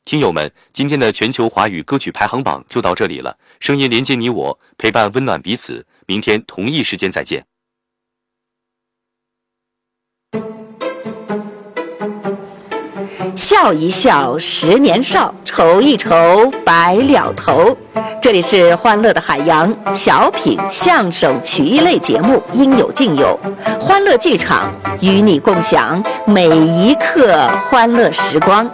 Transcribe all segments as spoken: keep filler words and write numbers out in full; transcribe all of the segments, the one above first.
听友们，今天的全球华语歌曲排行榜就到这里了。声音连接你我，陪伴温暖彼此。明天同一时间再见。 笑一笑，十年少；愁一愁，白了头。这里是欢乐的海洋小品、相声、曲艺类节目，应有尽有。欢乐剧场与你共享每一刻欢乐时光。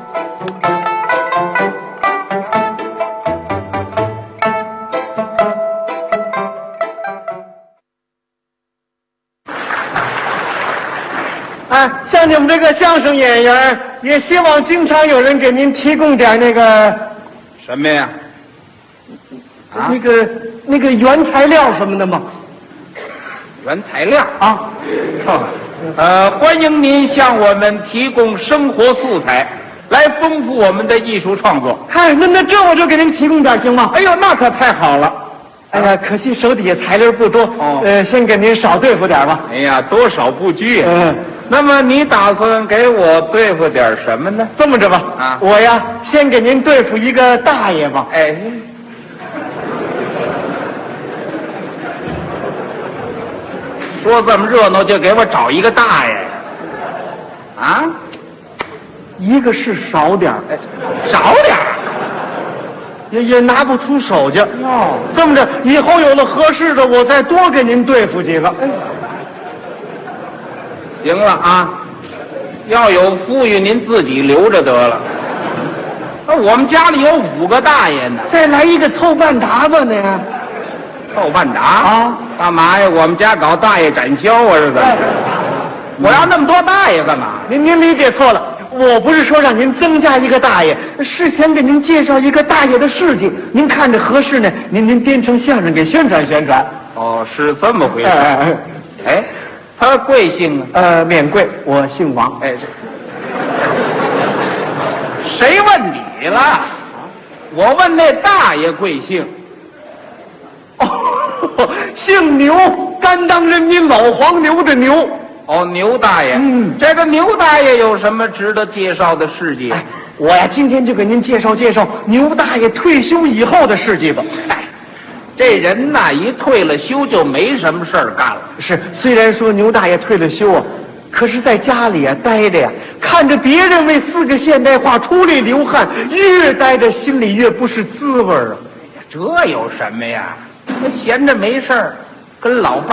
啊，像你们这个相声演员，也希望经常有人给您提供点那个什么呀？啊， 那个那个原材料什么的吗？ 原材料啊， 呃，欢迎您向我们提供生活素材，来丰富我们的艺术创作。 嗨，那那这我就给您提供点行吗？ 哎呦，那可太好了！ 哎呀，可惜手底下材料不多， 哦呃，先给您少对付点吧。 哎呀，多少不拘呀。 嗯， 那么你打算给我对付点什么呢？ 这么着吧， 啊我呀先给您对付一个大爷吧。 哎，说这么热闹，就给我找一个大爷啊？ 一个是少点儿哎，少点儿也也拿不出手去。 哟。 这么着，以后有了合适的，我再多给您对付几个。哎， 行了啊，要有富裕您自己留着得了。那我们家里有五个大爷呢， 再来一个凑半打吧呢。 凑半打啊？ 干嘛呀？我们家搞大爷展销啊？是怎么着？我要那么多大爷干嘛？ 您您理解错了，我不是说让您增加一个大爷，是想给您介绍一个大爷的事迹。您看着合适呢，您您编成相声给宣传宣传。 哦，是这么回事。 哎哎哎， 哎，他贵姓啊？ 呃，免贵，我姓王。 哎，谁问你了？我问那大爷贵姓。 哦，姓牛，甘当人民老黄牛的牛。 哦，牛大爷。 嗯， 这个牛大爷有什么值得介绍的事迹？ 哎，我呀今天就给您介绍介绍牛大爷退休以后的事迹吧。 哎，这人呐，一退了休就没什么事儿干了。 是，虽然说牛大爷退了休啊，可是在家里啊待着呀，看着别人为四个现代化出力流汗，越待着心里越不是滋味啊。 这有什么呀？他闲着没事儿，跟老伴